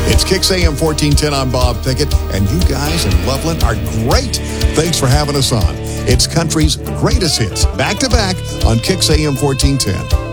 It's Kicks AM 1410. I'm Bob Pickett, and you guys in Loveland are great. Thanks for having us on. It's country's greatest hits, back to back on Kicks AM 1410.